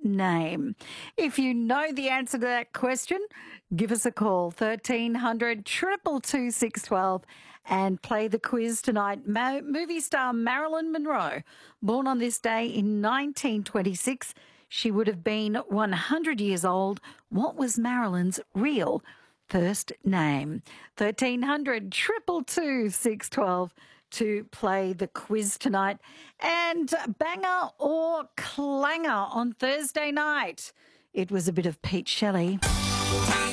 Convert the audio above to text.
name? If you know the answer to that question, give us a call, 1300 222 612, and play the quiz tonight. Movie star Marilyn Monroe, born on this day in 1926. She would have been 100 years old. What was Marilyn's real first name? 1300 222 612 to play the quiz tonight. And banger or clanger on Thursday night. It was a bit of Pete Shelley.